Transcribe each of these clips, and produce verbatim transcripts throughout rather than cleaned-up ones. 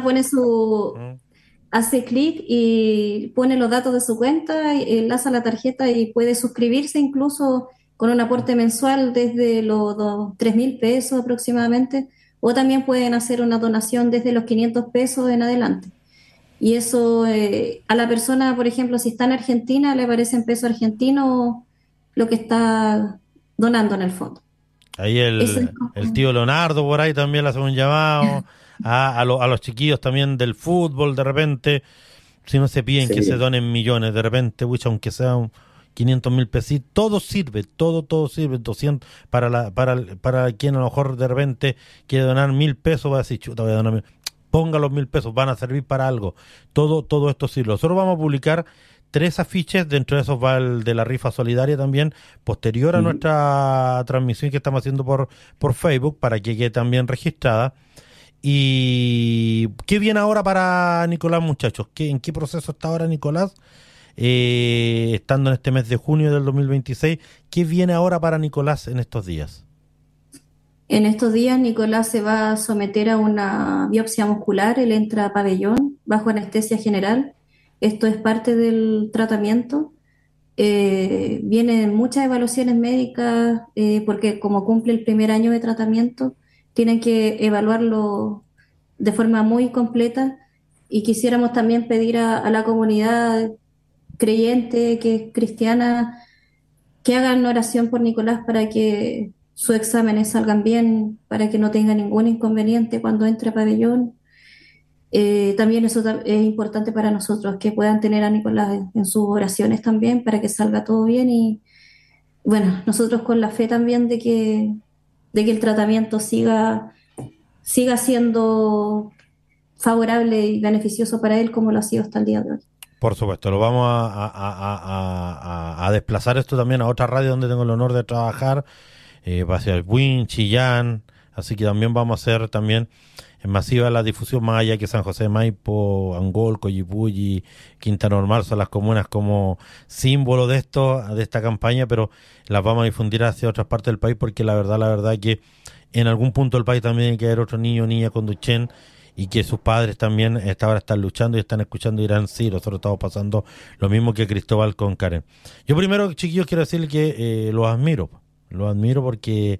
pone su, ¿Mm? hace clic y pone los datos de su cuenta, y enlaza la tarjeta y puede suscribirse incluso con un aporte mensual desde los dos- tres mil pesos aproximadamente, o también pueden hacer una donación desde los quinientos pesos en adelante. Y eso eh, a la persona, por ejemplo, si está en Argentina, le aparece en peso argentino lo que está donando en el fondo. Ahí Ese es el, el como- tío Leonardo por ahí también le hace un llamado. A, a, lo- a los chiquillos también del fútbol, de repente, si no se piden que se Sí, donen millones, de repente, pucha, aunque sean quinientos mil pesos, todo sirve, todo, todo sirve, doscientos para la, para, para quien a lo mejor de repente quiere donar mil pesos, va a decir, chuta, voy a donar mil. Ponga los mil pesos, van a servir para algo. Todo, todo esto sirve. Nosotros vamos a publicar tres afiches, dentro de esos va el de la rifa solidaria también, posterior a ujú. nuestra transmisión que estamos haciendo por, por Facebook, para que quede también registrada. ¿Y qué viene ahora para Nicolás, muchachos? ¿Qué, ¿En qué proceso está ahora Nicolás? Eh, estando en este mes de junio del dos mil veintiséis, ¿qué viene ahora para Nicolás en estos días? En estos días, Nicolás se va a someter a una biopsia muscular. Él entra a pabellón bajo anestesia general. Esto es parte del tratamiento. Eh, vienen muchas evaluaciones médicas eh, porque como cumple el primer año de tratamiento, tienen que evaluarlo de forma muy completa, y quisiéramos también pedir a, a la comunidad creyente, que es cristiana, que hagan oración por Nicolás para que sus exámenes salgan bien, para que no tenga ningún inconveniente cuando entre a pabellón. Eh, también eso ta- es importante para nosotros, que puedan tener a Nicolás en, en sus oraciones también, para que salga todo bien. Y bueno, nosotros con la fe también de que, de que el tratamiento siga, siga siendo favorable y beneficioso para él como lo ha sido hasta el día de hoy. Por supuesto, lo vamos a, a- a- a- a- a desplazar esto también a otra radio donde tengo el honor de trabajar, eh, va a ser Buin, Chillán, así que también vamos a hacer también en masiva la difusión más allá que San José de Maipo, Angol, Coyipulli, Quinta Normal son las comunas como símbolo de esto, de esta campaña, pero las vamos a difundir hacia otras partes del país porque la verdad, la verdad que en algún punto del país también hay que haber otro niño o niña con Duchenne y que sus padres también esta hora están luchando y están escuchando y dirán, sí, nosotros estamos pasando lo mismo que Cristóbal con Karen. Yo primero, chiquillos, quiero decirle que eh, los admiro, los admiro porque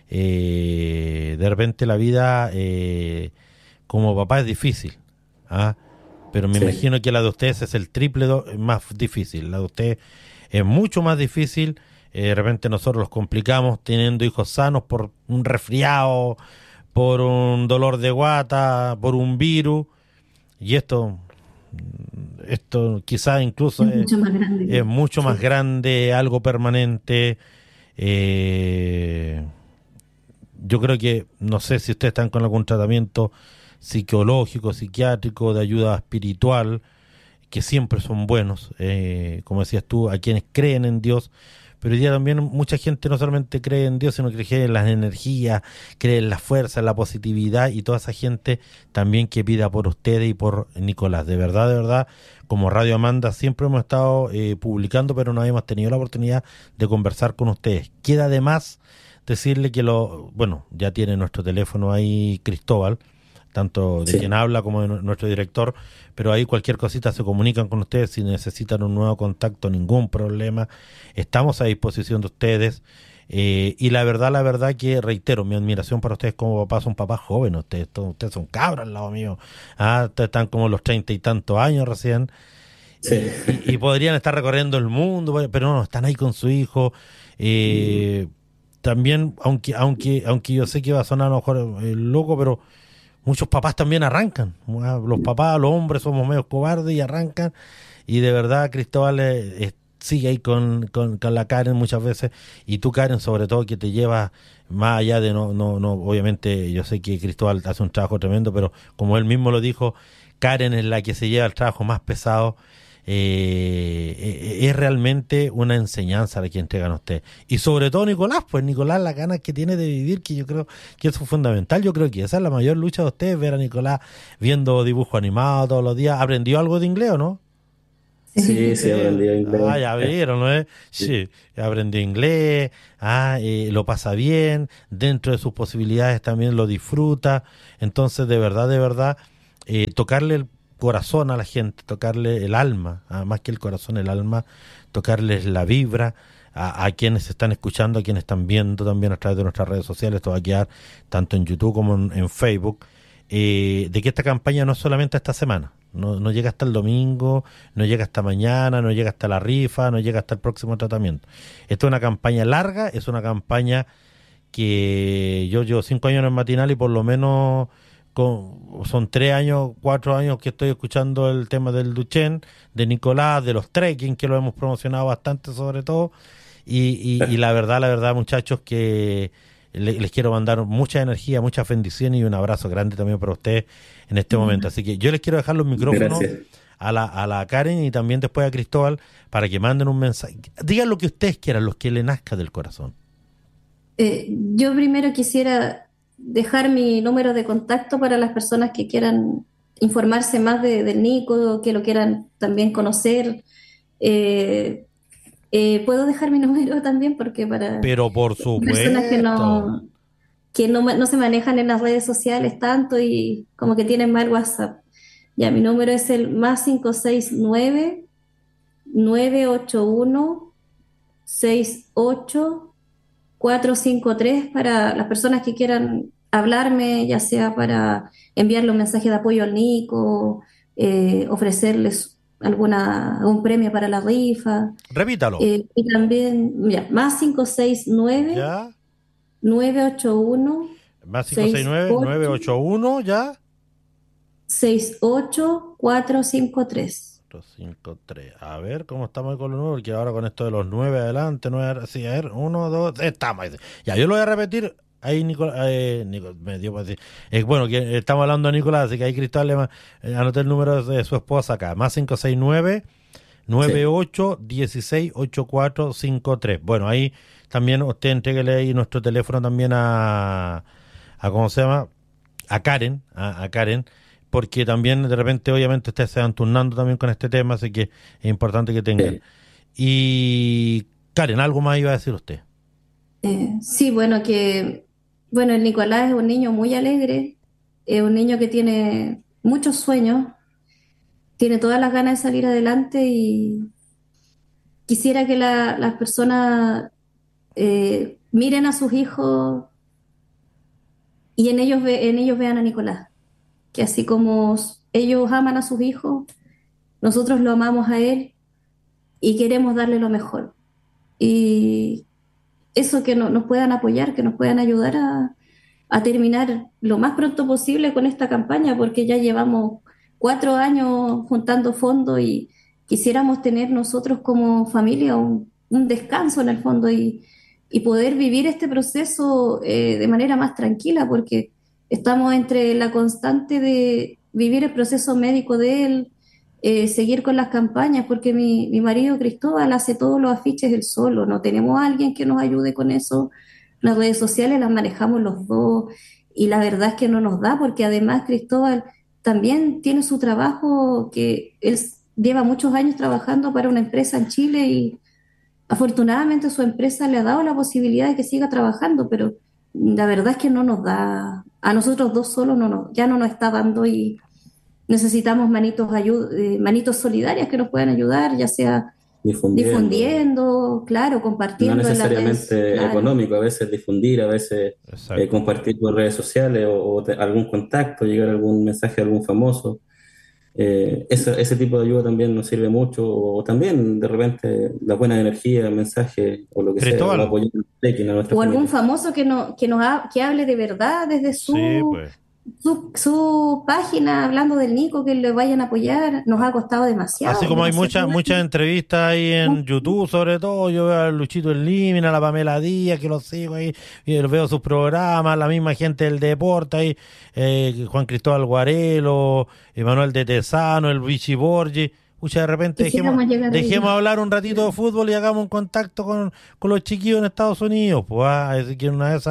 eh, de repente la vida eh, como papá es difícil, ¿ah? Pero me Sí. imagino que la de ustedes es el triple do- más difícil, la de ustedes es mucho más difícil, eh, de repente nosotros los complicamos teniendo hijos sanos por un resfriado, por un dolor de guata, por un virus, y esto, esto quizás incluso Es es, mucho más grande es que... mucho más Sí. grande, algo permanente. eh, yo creo que, no sé si ustedes están con algún tratamiento psicológico, psiquiátrico, de ayuda espiritual, que siempre son buenos, eh, como decías tú, a quienes creen en Dios, pero hoy día también mucha gente no solamente cree en Dios, sino que cree en las energías, cree en la fuerza, en la positividad, y toda esa gente también que pida por ustedes y por Nicolás. De verdad, de verdad, como Radio Amanda siempre hemos estado eh, publicando, pero no hemos tenido la oportunidad de conversar con ustedes. Queda además decirle que lo, bueno, ya tiene nuestro teléfono ahí Cristóbal, tanto de quien Sí. habla como de nu- nuestro director, pero ahí cualquier cosita se comunican con ustedes si necesitan un nuevo contacto, ningún problema. Estamos a disposición de ustedes. Eh, y la verdad, la verdad que reitero, mi admiración para ustedes como papás, son papás jóvenes, ustedes, todos ustedes son cabras al lado mío. Ah, ustedes están como los treinta y tantos años recién Sí. y, y, y podrían estar recorriendo el mundo, pero no, están ahí con su hijo. Eh, también, aunque, aunque, aunque yo sé que va a sonar a lo mejor eh, loco, pero muchos papás también arrancan. ¿No? Los papás, los hombres somos medio cobardes y arrancan. Y de verdad, Cristóbal eh, eh, sigue ahí con, con, con la Karen muchas veces. Y tú, Karen, sobre todo, que te llevas más allá de no, no, no, obviamente yo sé que Cristóbal hace un trabajo tremendo, pero como él mismo lo dijo, Karen es la que se lleva el trabajo más pesado. Eh, eh, es realmente una enseñanza la que entregan a usted. Y sobre todo Nicolás, pues Nicolás, las ganas que tiene de vivir, que yo creo que eso es fundamental. Yo creo que esa es la mayor lucha de ustedes, ver a Nicolás viendo dibujo animado todos los días. ¿Aprendió algo de inglés o no? Sí, Sí. sí, Sí, aprendí ah, inglés. ya vieron, ¿no? ¿Eh? Sí. Sí, aprendió inglés, ah, eh, lo pasa bien, dentro de sus posibilidades también lo disfruta. Entonces, de verdad, de verdad, eh, tocarle el corazón a la gente, tocarle el alma, ah, más que el corazón, el alma, tocarles la vibra a, a quienes están escuchando, a quienes están viendo también a través de nuestras redes sociales. Esto va a quedar tanto en YouTube como en, en Facebook, eh, de que esta campaña no es solamente esta semana, no, no llega hasta el domingo, no llega hasta mañana, no llega hasta la rifa, no llega hasta el próximo tratamiento. Esto es una campaña larga, es una campaña que yo llevo cinco años en el matinal y por lo menos con, son tres años, cuatro años que estoy escuchando el tema del Duchenne, de Nicolás, de los trekking, que lo hemos promocionado bastante sobre todo, y, y, y la verdad, la verdad, muchachos, que le, les quiero mandar mucha energía, muchas bendiciones y un abrazo grande también para ustedes en este momento. Así que yo les quiero dejar los micrófonos a la, a la Karen y también después a Cristóbal para que manden un mensaje. Digan lo que ustedes quieran, los que le nazca del corazón. Eh, yo primero quisiera dejar mi número de contacto para las personas que quieran informarse más de, del Nico, que lo quieran también conocer. Eh, eh, ¿puedo dejar mi número también? Porque para Pero por personas que supuesto. no, que no, no se manejan en las redes sociales tanto y como que tienen mal WhatsApp. Ya, mi número es el más cinco seis nueve, nueve ocho uno, seis ocho cuatro cinco tres para las personas que quieran hablarme, ya sea para enviarle un mensaje de apoyo al Nico, eh, ofrecerles alguna, algún premio para la rifa. Repítalo. Eh, y también, mira, más cinco seis nueve, ¿Ya? nueve ocho uno, Más cinco seis nueve, nueve ocho uno, ¿ya? seis ocho cuatro cinco tres. cuatro cinco tres. A ver cómo estamos con los nueve, porque ahora con esto de los nueve adelante, nueve, sí, a ver, uno, dos, estamos ahí. Ya, yo lo voy a repetir. Ahí Nicolás, eh, Nico, me dio para decir. Eh, bueno, que estamos hablando de Nicolás, así que ahí Cristóbal le ma- eh, anoté el número de su esposa acá. Más cinco seis nueve, nueve ocho uno seis ocho cuatro cinco tres. Bueno, ahí también usted entréguele ahí nuestro teléfono también a, a ¿cómo se llama? A Karen, a, a Karen, porque también de repente obviamente ustedes se van turnando también con este tema, así que es importante que tengan. Sí. Y Karen, algo más iba a decir usted. Eh, sí, bueno, que bueno, el Nicolás es un niño muy alegre, es un niño que tiene muchos sueños, tiene todas las ganas de salir adelante y quisiera que la- las personas eh, miren a sus hijos y en ellos, ve- en ellos vean a Nicolás, que así como s- ellos aman a sus hijos, nosotros lo amamos a él y queremos darle lo mejor. Y eso, que no- nos puedan apoyar, que nos puedan ayudar a, a terminar lo más pronto posible con esta campaña, porque ya llevamos cuatro años juntando fondos y quisiéramos tener nosotros como familia un, un descanso en el fondo y, y poder vivir este proceso eh, de manera más tranquila, porque estamos entre la constante de vivir el proceso médico de él, eh, seguir con las campañas, porque mi, mi marido Cristóbal hace todos los afiches él solo, no tenemos a alguien que nos ayude con eso. Las redes sociales las manejamos los dos y la verdad es que no nos da, porque además Cristóbal también tiene su trabajo, que él lleva muchos años trabajando para una empresa en Chile y afortunadamente su empresa le ha dado la posibilidad de que siga trabajando, pero la verdad es que no nos da, a nosotros dos solos no nos, ya no nos está dando y necesitamos manitos, ayu- eh, manitos solidarias que nos puedan ayudar, ya sea Difundiendo, difundiendo, claro, no compartiendo en las redes, necesariamente claro. económico, a veces difundir, a veces eh, Exacto. compartir por redes sociales o, o te- algún contacto, llegar algún mensaje a algún famoso. Eh, ese, ese tipo de ayuda también nos sirve mucho, o también de repente la buena energía, el mensaje o lo que sea, o Cristóbal, apoyar a nuestra O algún familia. famoso que, no, que, nos ha- que hable de verdad desde sí, su, pues. su, su página, hablando del Nico, que le vayan a apoyar. Nos ha costado Así demasiado, como hay demasiado. muchas muchas entrevistas ahí en YouTube, sobre todo, yo veo a Luchito El Límina, a la Pamela Díaz, que los sigo ahí, y veo sus programas, la misma gente del deporte ahí, eh, Juan Cristóbal Guarelo, Emanuel de Tesano, el Vichy Borgi. Pucha, de repente dejemos, Quisiéramos llegar a dejemos ellos. hablar un ratito de fútbol y hagamos un contacto con, con los chiquillos en Estados Unidos, pues, ah, así que en una de esas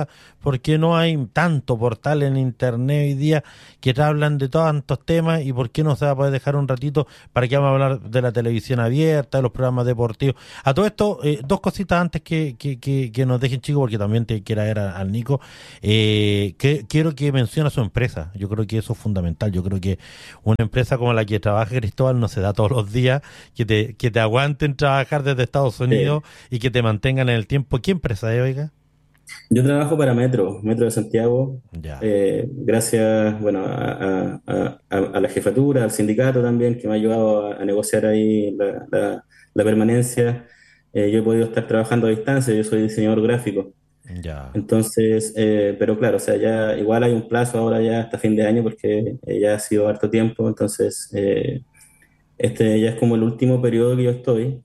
por qué no hay tanto portal en internet hoy día que te hablan de tantos temas y por qué no se va a poder dejar un ratito para que vamos a hablar de la televisión abierta, de los programas deportivos. A todo esto, eh, dos cositas antes que, que, que, que nos dejen, chicos, porque también te quiero ver a- al Nico. Eh, que quiero que mencione a su empresa. Yo creo que eso es fundamental. Yo creo que una empresa como la que trabaja Cristóbal no se da todos los días, que te, que te aguanten trabajar desde Estados Eh, Unidos y que te mantengan en el tiempo. ¿Qué empresa es, oiga? yo trabajo para Metro, Metro de Santiago, Ya, eh, gracias, bueno, a, a- a- a la jefatura, al sindicato también, que me ha ayudado a, a negociar ahí la, la- la permanencia. Eh, yo he podido estar trabajando a distancia, yo soy diseñador gráfico. ya. Entonces, eh, pero claro, o sea, ya igual hay un plazo ahora ya hasta fin de año porque eh, ya ha sido harto tiempo, entonces eh, este ya es como el último periodo que yo estoy.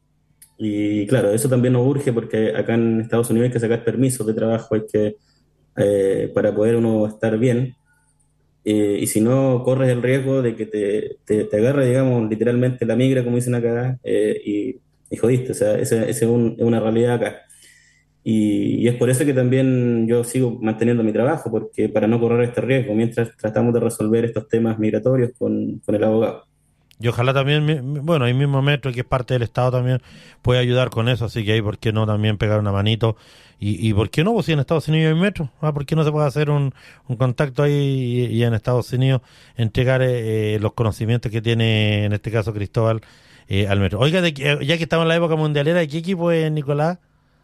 Y claro, eso también nos urge porque acá en Estados Unidos hay que sacar permisos de trabajo, hay que, eh, para poder uno estar bien. Eh, y si no, corres el riesgo de que te, te, te agarre, digamos, literalmente la migra, como dicen acá, eh, y, y jodiste. O sea, esa esa es, un- es una realidad acá. Y, y es por eso que también yo sigo manteniendo mi trabajo, porque para no correr este riesgo, mientras tratamos de resolver estos temas migratorios con, con el abogado. Y ojalá también, mi- mi- bueno, ahí mismo Metro, que es parte del Estado también, puede ayudar con eso, así que ahí, ¿por qué no también pegar una manito? Y, y ¿por qué no? Pues si en Estados Unidos hay Metro, ah, ¿por qué no se puede hacer un, un contacto ahí y, y en Estados Unidos entregar eh, eh, los conocimientos que tiene, en este caso, Cristóbal, eh, al Metro? Oiga, de, qué- ya que estamos en la época mundialera, ¿de qué equipo es Nicolás?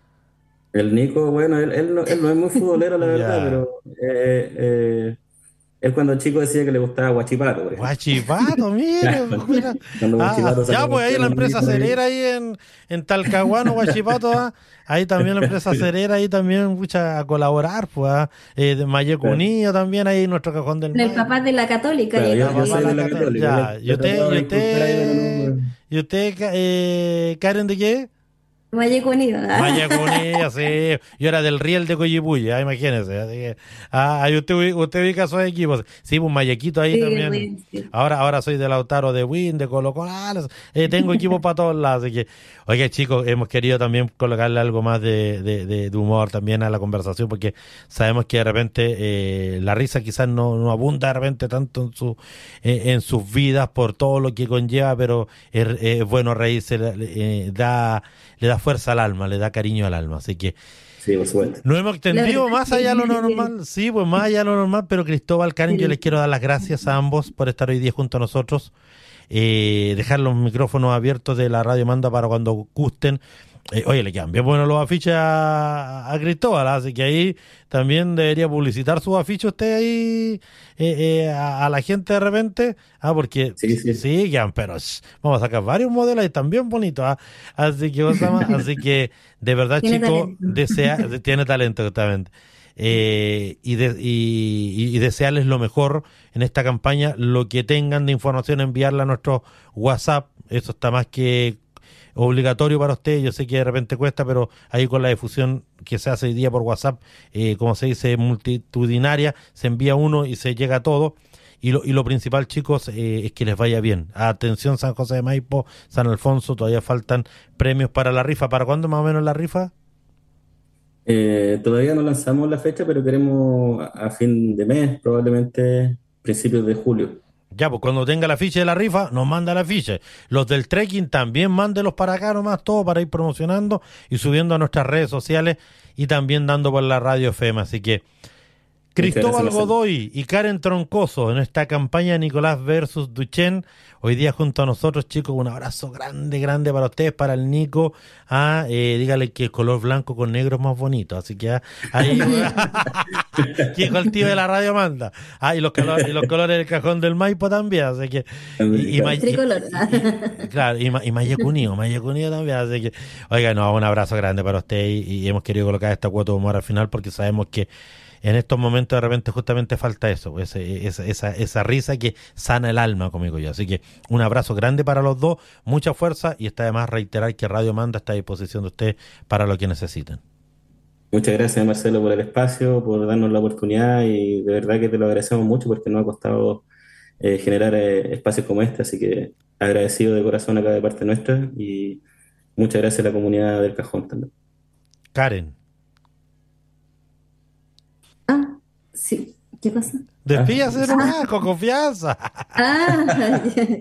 El Nico, bueno, él, él no, él no es muy futbolero, la verdad, Ya. pero eh, eh, él cuando chico decía que le gustaba Guachipato, por ejemplo. Guachipato, mire, Claro, cuando, mira. cuando Ah, Guachipato ya, salió pues ahí campeón la en empresa México, ahí, cerera ahí en, en Talcahuano, Guachipato, ah. Ahí también la empresa cerera ahí también, pucha, a colaborar, pues, ah. Eh, de Mayeco claro, Unido también, ahí nuestro cajón del Con el Maipo. papá de la Católica claro, llegó yo, La yo papá soy la de la Católica, Católica, le, ya. ¿Y le he usted, tratado y de inculcar ahí, pero usted, no. y usted, ca- eh, Karen de qué? Valleco Unido. Mayaconía, sí. Yo era del Riel de Coyipuy, ah, imagínese. Así que, ah, ahí usted, ubi- usted ubica esos equipos. Sí, pues Mayaquito ahí Sí, también. Riel, sí. Ahora, ahora soy de Lautaro de Win, de Colo Colo. Ah, los- eh, tengo equipos para todos lados. Así que, oye, chicos, hemos querido también colocarle algo más de, de, de- de humor también a la conversación, porque sabemos que de repente eh, la risa quizás no, no abunda de repente tanto en, su, eh, en sus vidas por todo lo que conlleva, pero es, es bueno reírse, eh, da le da fuerza al alma, le da cariño al alma. Así que Sí, por supuesto. nos hemos La verdad extendido más es allá de lo que normal. Sí, pues más allá de lo normal, pero Cristóbal, Karen, yo les sí. quiero dar las gracias a ambos por estar hoy día junto a nosotros. Eh, dejar los micrófonos abiertos de la Radio Manda para cuando gusten. Eh, oye, le quedan bien buenos los afiches a, a Cristóbal, ¿ah? Así que ahí también debería publicitar sus afiches usted ahí eh, eh, a, a la gente de repente, ah, porque Sí, sí. sí, quedan, pero sh, vamos a sacar varios modelos y también bonitos, ¿ah? Así que, Osama, así que de verdad, Tiene chicos, talento. desea, de- tiene talento justamente. Eh, y, de- y, y- y desearles lo mejor en esta campaña, lo que tengan de información, enviarla a nuestro WhatsApp, eso está más que obligatorio para usted, yo sé que de repente cuesta, pero ahí con la difusión que se hace hoy día por WhatsApp, eh, como se dice, multitudinaria, se envía uno y se llega a todo. Y lo, y lo principal, chicos, eh, es que les vaya bien. Atención, San José de Maipo, San Alfonso, todavía faltan premios para la rifa. ¿Para cuándo más o menos la rifa? Eh, todavía no lanzamos la fecha, pero queremos a, a fin de mes, probablemente principios de julio. Ya, pues cuando tenga la ficha de la rifa, nos manda la ficha. Los del trekking también mándelos para acá nomás, todo para ir promocionando y subiendo a nuestras redes sociales y también dando por la radio F M. Así que Muchas gracias, Cristóbal Marcelo. Godoy y Karen Troncoso en esta campaña Nicolás versus Duchenne. Hoy día junto a nosotros, chicos, un abrazo grande, grande para ustedes, para el Nico. Ah, eh, dígale que el color blanco con negro es más bonito. Así que ah, ahí, que el tío de la radio manda. Ah, y los, color- y los colores del cajón del Maipo también. Así que, y, y, Ma- y- Tricolor. y- y- claro, y, Ma- y Mayecunío, Mayecunío también. Así que, oiga, no, un abrazo grande para usted y, y hemos querido colocar esta cuota de humor al final porque sabemos que en estos momentos de repente justamente falta eso, pues, ese- esa, esa, esa risa que sana el alma, como digo yo. Así que un abrazo grande para los dos, mucha fuerza y está además reiterar que Radio Manda está a disposición de ustedes para lo que necesiten. Muchas gracias, Marcelo, por el espacio, por darnos la oportunidad y de verdad que te lo agradecemos mucho porque nos ha costado eh, generar eh, espacios como este, así que agradecido de corazón acá de parte nuestra y muchas gracias a la comunidad del Cajón también. Karen. Ah, Sí, ¿qué cosa? Despídase Ah. nomás, con confianza. Ah,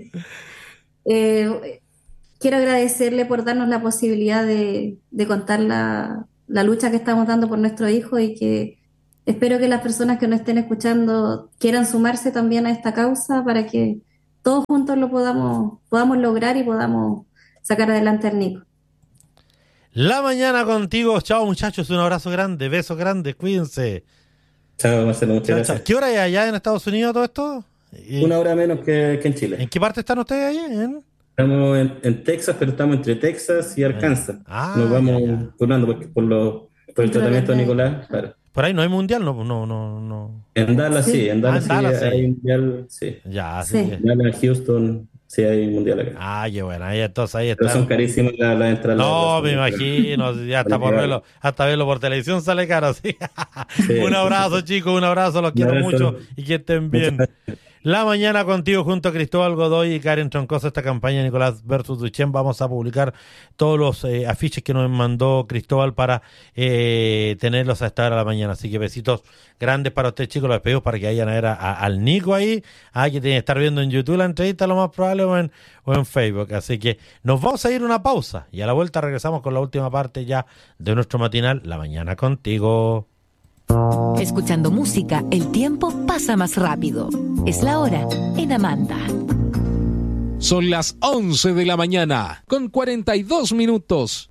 eh, quiero agradecerle por darnos la posibilidad de, de contar la, la lucha que estamos dando por nuestro hijo y que espero que las personas que nos estén escuchando quieran sumarse también a esta causa para que todos juntos lo podamos, podamos lograr y podamos sacar adelante al Nico. La mañana contigo. Chao, muchachos. Un abrazo grande. Besos grandes. Cuídense. Chao, Marcelo, muchas Chao, gracias. chao. ¿Qué hora es allá en Estados Unidos todo esto? Eh, Una hora menos que, que en Chile. ¿En qué parte están ustedes allá? ¿En? Estamos en, en Texas, pero estamos entre Texas y Arkansas. Ah, Nos vamos ya, ya. turnando por, por, los- por el tratamiento de Nicolás. Claro. Por ahí no hay mundial, no, no, no, no. En Dallas Sí. sí, en Dallas, Ah, en Dallas, sí sí. hay mundial, sí. Ya, Sí. así que. Dallas, Houston, sí hay mundial acá. Ah, qué bueno. Ahí entonces ahí Pero son está. carísimas las las entradas. No, las- me imagino, ya hasta por verlo, hasta verlo por televisión sale caro, sí. Sí. Un abrazo, chicos, un abrazo, los quiero abrazo. mucho y que estén bien. La mañana contigo junto a Cristóbal Godoy y Karen Troncoso, esta campaña Nicolás versus Duchenne. Vamos a publicar todos los eh, afiches que nos mandó Cristóbal para eh, tenerlos a esta hora de la mañana. Así que besitos grandes para ustedes, chicos. Los despedimos para que vayan a ver a, a- al Nico ahí. Ah, que tiene que estar viendo en YouTube la entrevista, lo más probable, o en, o en Facebook. Así que nos vamos a ir a una pausa y a la vuelta regresamos con la última parte ya de nuestro matinal, La Mañana Contigo. Escuchando música, el tiempo pasa más rápido. Es la hora en Amanda. Son las once de la mañana, con cuarenta y dos minutos.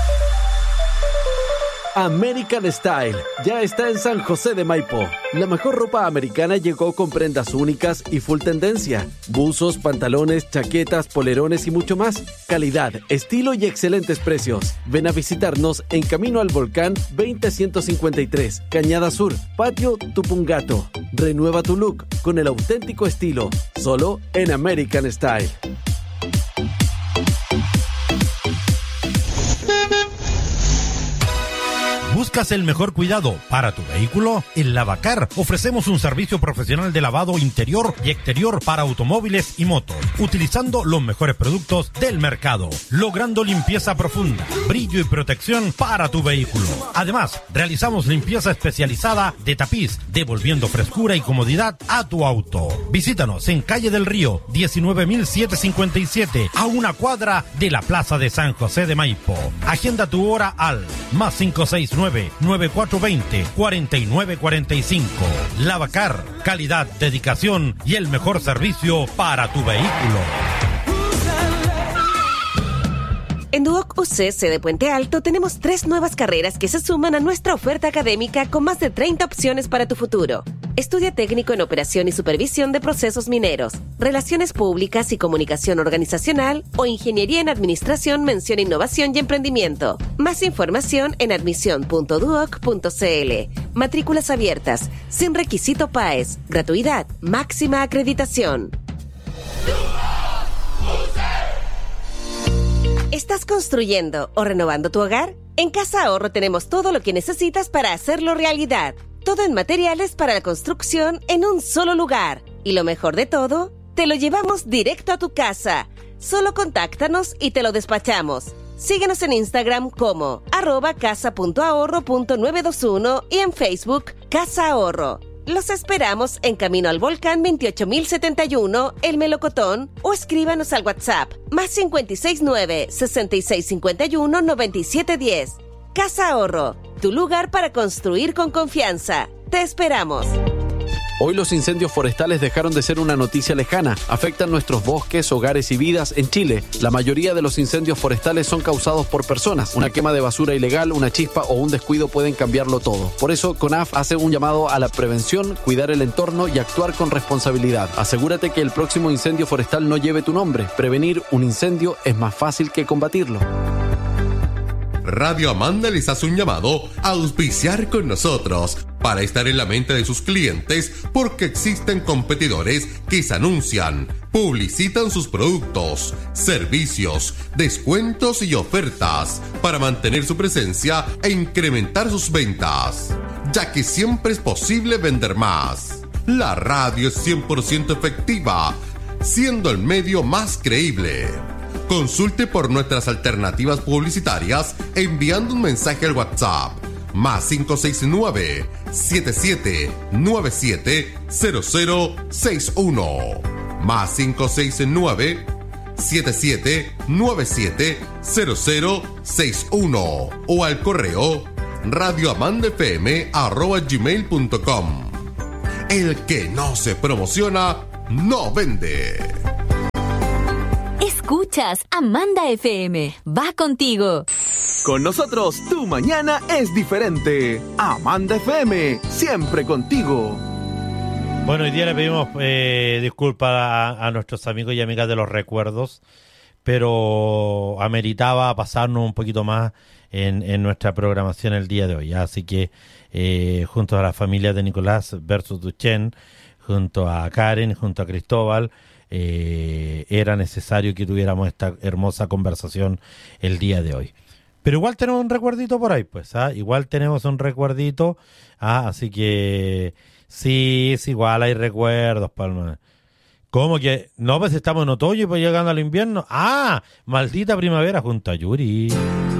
American Style ya está en San José de Maipo. La mejor ropa americana llegó con prendas únicas y full tendencia. Buzos, pantalones, chaquetas, polerones y mucho más. Calidad, estilo y excelentes precios. Ven a visitarnos en Camino al Volcán veinte ciento cincuenta y tres, Cañada Sur, Patio Tupungato. Renueva tu look con el auténtico estilo, solo en American Style. ¿Buscas el mejor cuidado para tu vehículo? En Lavacar ofrecemos un servicio profesional de lavado interior y exterior para automóviles y motos, utilizando los mejores productos del mercado, logrando limpieza profunda, brillo y protección para tu vehículo. Además, realizamos limpieza especializada de tapiz, devolviendo frescura y comodidad a tu auto. Visítanos en Calle del Río, diecinueve mil setecientos cincuenta y siete, a una cuadra de la Plaza de San José de Maipo. Agenda tu hora al más cinco seis nueve, nueve cuatro dos cero, cuatro nueve cuatro cinco. Lavacar, calidad, dedicación y el mejor servicio para tu vehículo. En Duoc U C C de Puente Alto tenemos tres nuevas carreras que se suman a nuestra oferta académica con más de treinta opciones para tu futuro. Estudia técnico en operación y supervisión de procesos mineros, relaciones públicas y comunicación organizacional o ingeniería en administración, mención, innovación y emprendimiento. Más información en admisión punto duoc punto c l. Matrículas abiertas, sin requisito P A E S, gratuidad, máxima acreditación. ¿Estás construyendo o renovando tu hogar? En Casa Ahorro tenemos todo lo que necesitas para hacerlo realidad. Todo en materiales para la construcción en un solo lugar. Y lo mejor de todo, te lo llevamos directo a tu casa. Solo contáctanos y te lo despachamos. Síguenos en Instagram como arroba casa punto ahorro punto novecientos veintiuno y en Facebook Casa Ahorro. Los esperamos en Camino al Volcán veintiocho mil setenta y uno, El Melocotón, o escríbanos al WhatsApp más cinco seis nueve, seis seis cinco uno, nueve siete uno cero. Casa Ahorro, tu lugar para construir con confianza. Te esperamos. Hoy los incendios forestales dejaron de ser una noticia lejana. Afectan nuestros bosques, hogares y vidas en Chile. La mayoría de los incendios forestales son causados por personas. Una quema de basura ilegal, una chispa o un descuido pueden cambiarlo todo. Por eso, CONAF hace un llamado a la prevención, cuidar el entorno y actuar con responsabilidad. Asegúrate que el próximo incendio forestal no lleve tu nombre. Prevenir un incendio es más fácil que combatirlo. Radio Amanda les hace un llamado a auspiciar con nosotros para estar en la mente de sus clientes porque existen competidores que se anuncian, publicitan sus productos, servicios, descuentos y ofertas para mantener su presencia e incrementar sus ventas, ya que siempre es posible vender más. La radio es cien por ciento efectiva, siendo el medio más creíble. Consulte por nuestras alternativas publicitarias enviando un mensaje al WhatsApp Más cinco seis nueve, siete siete nueve siete, cero cero seis uno. Más cinco seis nueve, siete siete nueve siete, cero cero seis uno. O al correo radioamandafm arroba gmail punto com. El que no se promociona, no vende. Escuchas Amanda F M. Va contigo. Con nosotros, tu mañana es diferente. Amanda F M, siempre contigo. Bueno, hoy día le pedimos eh, disculpas a, a nuestros amigos y amigas de los recuerdos, pero ameritaba pasarnos un poquito más en, en nuestra programación el día de hoy. Así que eh, junto a la familia de Nicolás versus Duchenne, junto a Karen, junto a Cristóbal, eh, era necesario que tuviéramos esta hermosa conversación el día de hoy. Pero igual tenemos un recuerdito por ahí, pues, ¿ah? Igual tenemos un recuerdito, ¿ah? Así que sí, es igual, hay recuerdos, Palma. ¿Cómo que? No, pues estamos en otoño y pues llegando al invierno. ¡Ah! Maldita primavera junto a Yuri.